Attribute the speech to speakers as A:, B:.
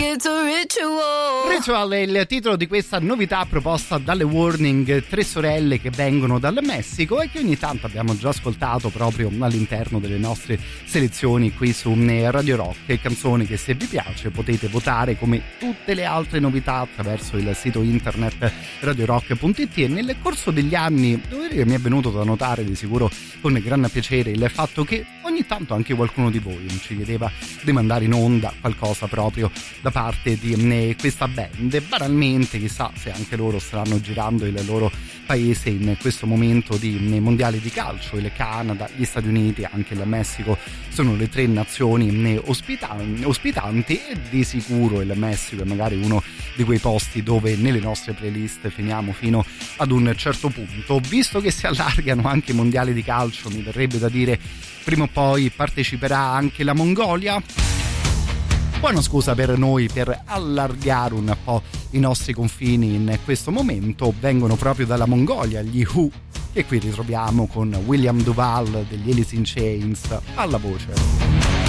A: it's a ritual.
B: Ritual è il titolo di questa novità proposta dalle Warning, tre sorelle che vengono dal Messico e che ogni tanto abbiamo già ascoltato proprio all'interno delle nostre selezioni qui su Radio Rock. Canzoni che, se vi piace, potete votare come tutte le altre novità attraverso il sito internet radiorock.it. e nel corso degli anni devo dire che mi è venuto da notare di sicuro con gran piacere il fatto che ogni tanto anche qualcuno di voi ci chiedeva di mandare in onda qualcosa proprio da parte di questa band, e banalmente chissà se anche loro staranno girando il loro paese in questo momento di mondiali di calcio. Il Canada, gli Stati Uniti e anche il Messico sono le tre nazioni ospitanti, e di sicuro il Messico è magari uno di quei posti dove nelle nostre playlist finiamo fino ad un certo punto. Visto che si allargano anche i mondiali di calcio, mi verrebbe da dire prima o poi parteciperà anche la Mongolia. Buona scusa per noi per allargare un po' i nostri confini in questo momento. Vengono proprio dalla Mongolia gli Who, che qui ritroviamo con William Duval degli Alice in Chains alla voce.